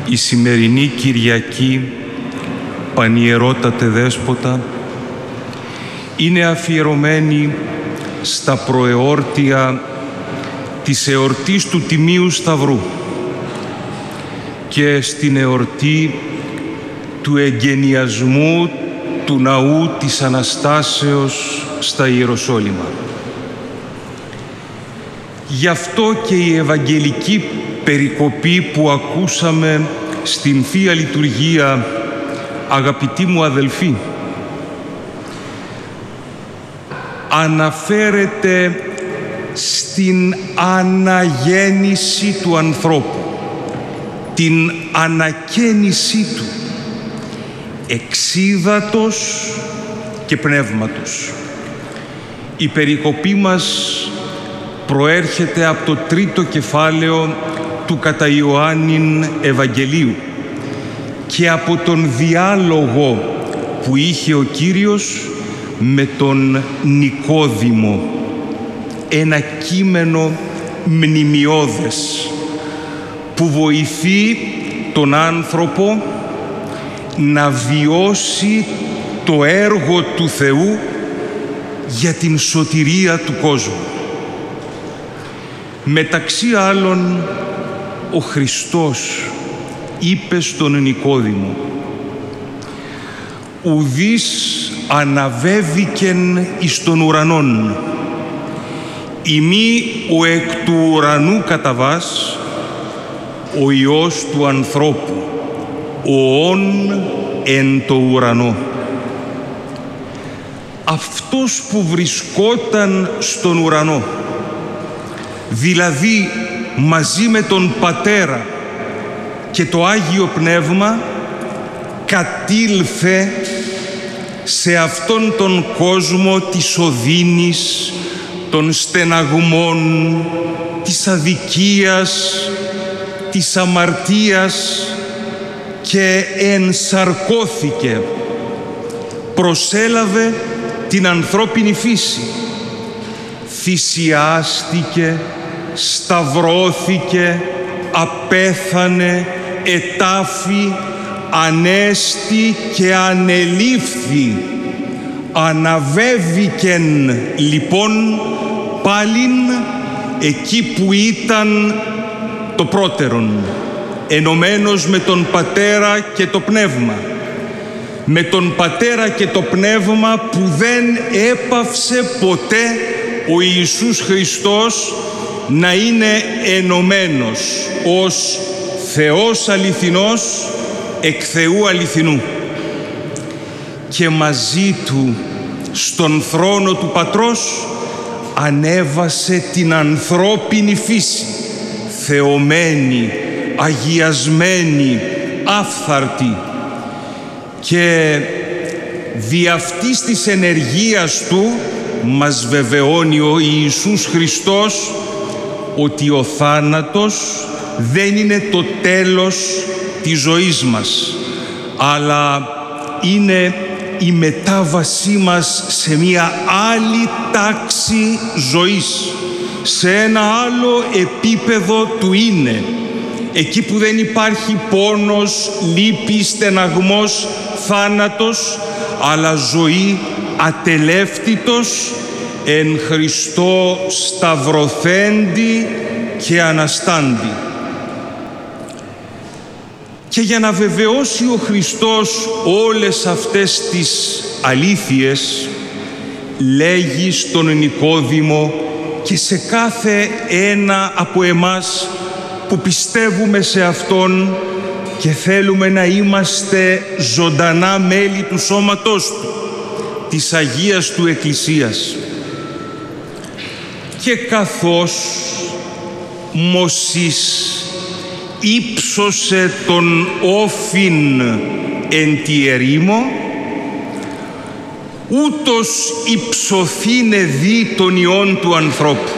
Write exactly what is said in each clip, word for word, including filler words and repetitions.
Η σημερινή Κυριακή, Πανιερότατε Δέσποτα, είναι αφιερωμένη στα προεόρτια της εορτής του Τιμίου Σταυρού και στην εορτή του εγγενιασμού του Ναού της Αναστάσεως στα Ιεροσόλυμα. Γι' αυτό και η Ευαγγελική περικοπή που ακούσαμε στην Θεία Λειτουργία, αγαπητοί μου αδελφοί, αναφέρεται στην αναγέννηση του ανθρώπου, την ανακαίνισή του, εξίδατος και πνεύματος. Η περικοπή μας προέρχεται από το τρίτο κεφάλαιο του κατά Ιωάννην Ευαγγελίου και από τον διάλογο που είχε ο Κύριος με τον Νικόδημο, ένα κείμενο μνημειώδες που βοηθεί τον άνθρωπο να βιώσει το έργο του Θεού για την σωτηρία του κόσμου. Μεταξύ άλλων, ο Χριστός είπε στον Νικόδημο: «Ουδείς αναβέβηκεν εις τον ουρανόν, ημί ο εκ του ουρανού καταβάς, ο Υιός του ανθρώπου, ο ον εν το ουρανό». Αυτός που βρισκόταν στον ουρανό, δηλαδή μαζί με τον Πατέρα και το Άγιο Πνεύμα, κατήλθε σε αυτόν τον κόσμο της οδύνης, των στεναγμών, της αδικίας, της αμαρτίας και ενσαρκώθηκε, προσέλαβε την ανθρώπινη φύση, θυσιάστηκε, σταυρώθηκε, απέθανε, ετάφη, ανέστη και ανελήφθη. Αναβέβηκεν λοιπόν πάλιν εκεί που ήταν το πρώτερον, ενωμένος με τον Πατέρα και το Πνεύμα. Με τον Πατέρα και το Πνεύμα που δεν έπαυσε ποτέ ο Ιησούς Χριστός να είναι ενωμένος ως Θεός αληθινός εκ Θεού αληθινού. Και μαζί Του στον θρόνο του Πατρός ανέβασε την ανθρώπινη φύση, θεωμένη, αγιασμένη, άφθαρτη, και δι' αυτής της ενεργείας Του μας βεβαιώνει ο Ιησούς Χριστός ότι ο θάνατος δεν είναι το τέλος της ζωής μας, αλλά είναι η μετάβασή μας σε μια άλλη τάξη ζωής, σε ένα άλλο επίπεδο του είναι, εκεί που δεν υπάρχει πόνος, λύπη, στεναγμός, θάνατος, αλλά ζωή ατελεύτητος εν Χριστώ σταυρωθέντη και αναστάντη. Και για να βεβαιώσει ο Χριστός όλες αυτές τις αλήθειες, λέγει στον Νικόδημο και σε κάθε ένα από εμάς που πιστεύουμε σε Αυτόν και θέλουμε να είμαστε ζωντανά μέλη του σώματός Του, της Αγίας Του Εκκλησίας. Και καθώς Μωσής ύψωσε τον όφιν εν τη ερήμο, ούτως υψωθήνε δι των ιών του ανθρώπου.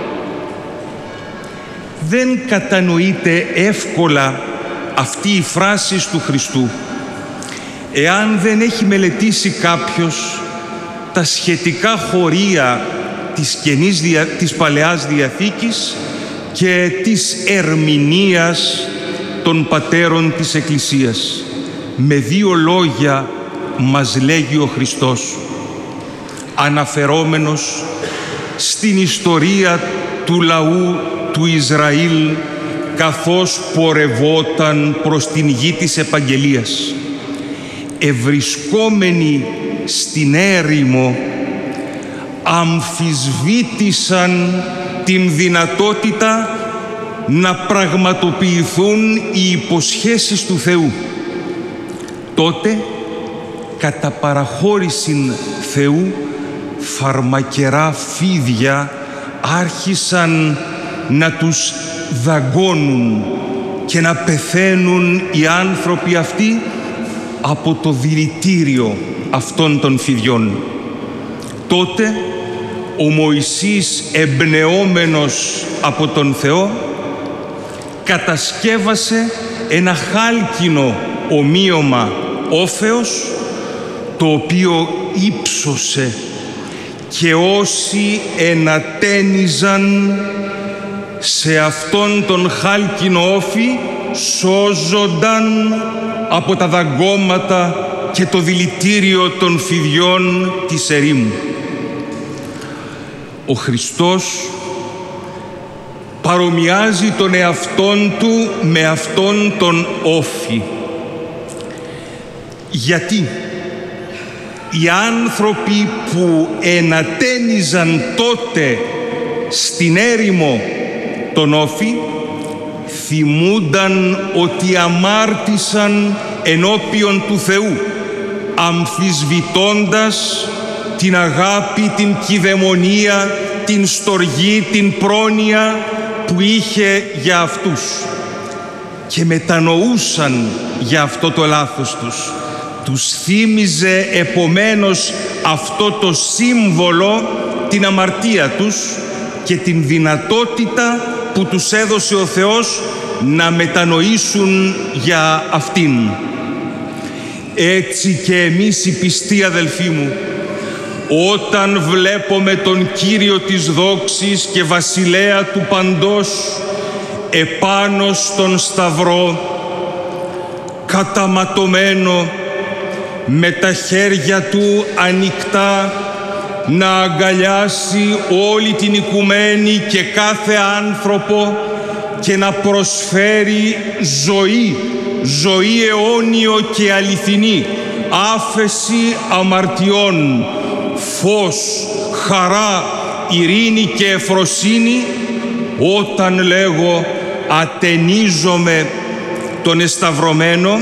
Δεν κατανοείται εύκολα αυτή η φράση του Χριστού εάν δεν έχει μελετήσει κάποιος τα σχετικά χωρία της, Καινής, της Παλαιάς Διαθήκης και της ερμηνείας των πατέρων της Εκκλησίας. Με δύο λόγια μας λέγει ο Χριστός, αναφερόμενος στην ιστορία του λαού του Ισραήλ καθώς πορευόταν προς την γη της Επαγγελίας. Ευρισκόμενοι στην έρημο, αμφισβήτησαν την δυνατότητα να πραγματοποιηθούν οι υποσχέσεις του Θεού. Τότε, κατά παραχώρησιν Θεού, φαρμακερά φίδια άρχισαν να τους δαγκώνουν και να πεθαίνουν οι άνθρωποι αυτοί από το δηλητήριο αυτών των φιδιών. Τότε ο Μωυσής, εμπνεόμενος από τον Θεό, κατασκεύασε ένα χάλκινο ομοίωμα όφεως, το οποίο ύψωσε, και όσοι ενατένιζαν σε αυτόν τον χάλκινο όφη σώζονταν από τα δαγκώματα και το δηλητήριο των φιδιών της ερήμου. Ο Χριστός παρομοιάζει τον εαυτόν του με αυτόν τον όφη. Γιατί οι άνθρωποι που ενατένιζαν τότε στην έρημο τον όφη θυμούνταν ότι αμάρτησαν ενώπιον του Θεού, αμφισβητώντας την αγάπη, την κηδαιμονία, την στοργή, την πρόνοια που είχε για αυτούς, και μετανοούσαν για αυτό το λάθος τους. Τους θύμιζε επομένως αυτό το σύμβολο την αμαρτία τους και την δυνατότητα που τους έδωσε ο Θεός να μετανοήσουν για αυτήν. Έτσι και εμείς οι πιστοί αδελφοί μου, όταν βλέπουμε τον Κύριο της δόξης και βασιλέα του παντός επάνω στον σταυρό, καταματωμένο, με τα χέρια του ανοιχτά, να αγκαλιάσει όλη την οικουμένη και κάθε άνθρωπο και να προσφέρει ζωή, ζωή αιώνιο και αληθινή, άφεση αμαρτιών, φως, χαρά, ειρήνη και ευφροσύνη, όταν λέγω ατενίζομαι τον εσταυρωμένο,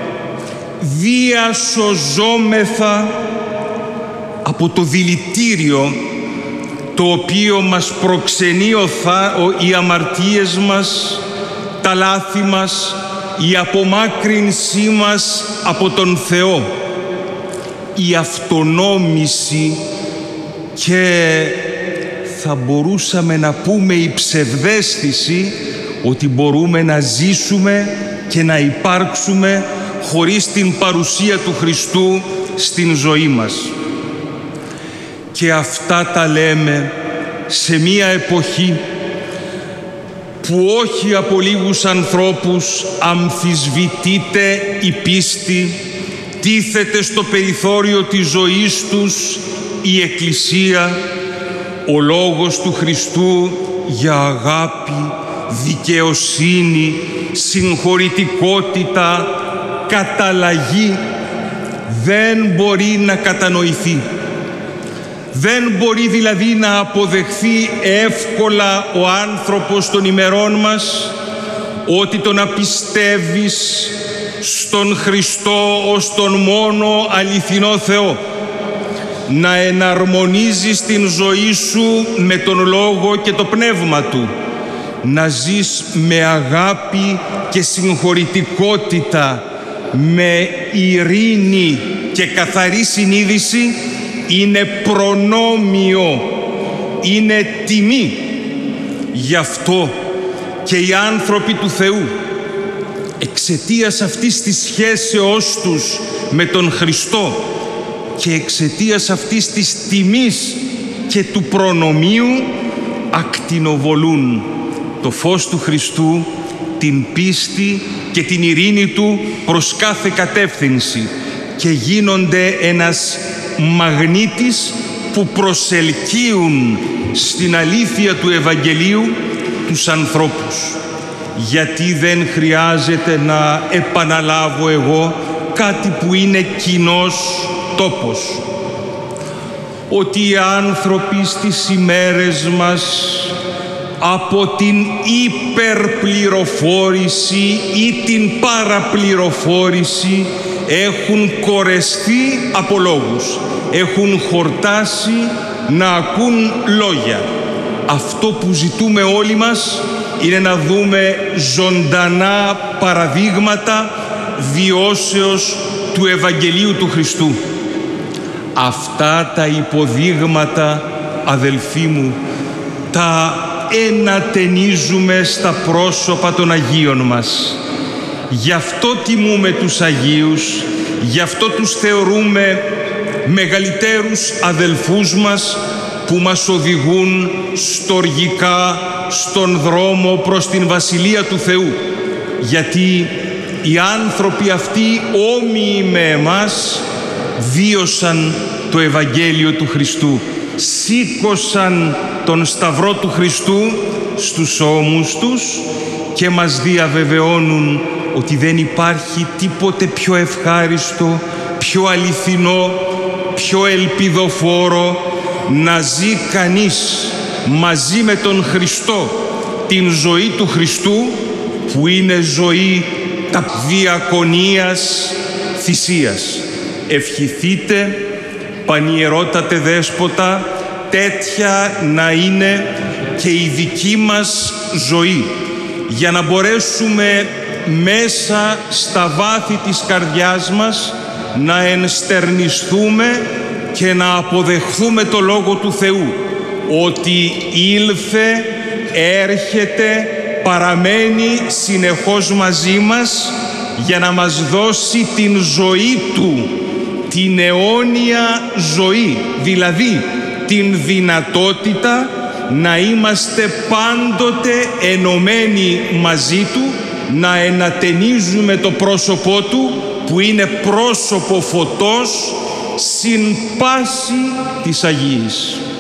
διασωζόμεθα από το δηλητήριο το οποίο μας προξενεί ο θα, ο, οι αμαρτίες μας, τα λάθη μας, η απομάκρυνσή μας από τον Θεό, η αυτονόμηση και θα μπορούσαμε να πούμε η ψευδαίσθηση ότι μπορούμε να ζήσουμε και να υπάρξουμε χωρίς την παρουσία του Χριστού στην ζωή μας. Και αυτά τα λέμε σε μία εποχή που όχι από λίγους ανθρώπους αμφισβητείται η πίστη, τίθεται στο περιθώριο της ζωής τους η Εκκλησία, ο λόγος του Χριστού για αγάπη, δικαιοσύνη, συγχωρητικότητα, καταλλαγή δεν μπορεί να κατανοηθεί. Δεν μπορεί δηλαδή να αποδεχθεί εύκολα ο άνθρωπος των ημερών μας ότι το να πιστεύεις στον Χριστό ως τον μόνο αληθινό Θεό, να εναρμονίζεις την ζωή σου με τον Λόγο και το Πνεύμα Του, να ζεις με αγάπη και συγχωρητικότητα, με ειρήνη και καθαρή συνείδηση, είναι προνόμιο, είναι τιμή. Γι' αυτό και οι άνθρωποι του Θεού, εξαιτίας αυτής της σχέσεώς τους με τον Χριστό και εξαιτίας αυτής της τιμής και του προνομίου, ακτινοβολούν το φως του Χριστού, την πίστη και την ειρήνη Του προς κάθε κατεύθυνση και γίνονται ένας μαγνήτης που προσελκύουν στην αλήθεια του Ευαγγελίου τους ανθρώπους. Γιατί δεν χρειάζεται να επαναλάβω εγώ κάτι που είναι κοινός τόπος. Ότι οι άνθρωποι στις ημέρες μας από την υπερπληροφόρηση ή την παραπληροφόρηση έχουν κορεστεί από λόγους. Έχουν χορτάσει να ακούν λόγια. Αυτό που ζητούμε όλοι μας είναι να δούμε ζωντανά παραδείγματα βιώσεως του Ευαγγελίου του Χριστού. Αυτά τα υποδείγματα, αδελφοί μου, τα ενατενίζουμε στα πρόσωπα των Αγίων μας. Γι' αυτό τιμούμε τους Αγίους, γι' αυτό τους θεωρούμε μεγαλύτερους αδελφούς μας που μας οδηγούν στοργικά στον δρόμο προς την Βασιλεία του Θεού. Γιατί οι άνθρωποι αυτοί όμοιοι με εμάς βίωσαν το Ευαγγέλιο του Χριστού. Σήκωσαν τον Σταυρό του Χριστού στους ώμους τους και μας διαβεβαιώνουν ότι δεν υπάρχει τίποτε πιο ευχάριστο, πιο αληθινό, πιο ελπιδοφόρο να ζει κανείς μαζί με τον Χριστό την ζωή του Χριστού, που είναι ζωή τα διακονίας θυσίας. Ευχηθείτε, πανιερότατε Δέσποτα, τέτοια να είναι και η δική μας ζωή, για να μπορέσουμε μέσα στα βάθη της καρδιάς μας να ενστερνιστούμε και να αποδεχθούμε το Λόγο του Θεού, ότι ήλθε, έρχεται, παραμένει συνεχώς μαζί μας για να μας δώσει την ζωή Του, την αιώνια ζωή, δηλαδή την δυνατότητα να είμαστε πάντοτε ενωμένοι μαζί Του, να ενατενίζουμε το πρόσωπό Του, που είναι πρόσωπο φωτός συν πάση της Αγίας.